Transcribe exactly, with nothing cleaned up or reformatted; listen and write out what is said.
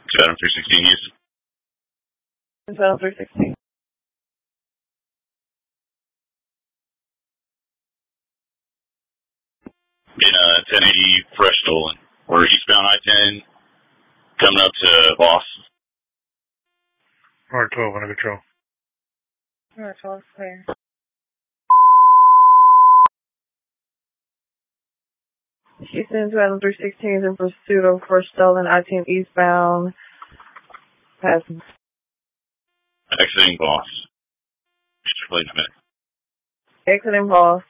Adam three sixteen, use. Adam three sixteen. In uh, ten eighty Fresh Stolen. We're eastbound I ten, coming up to Boss. R twelve under control. R twelve, clear. Houston to Adam three sixteen is in pursuit of Fresh Stolen, I ten eastbound. Passing. Exiting Boss. Explain a minute. Exiting Boss.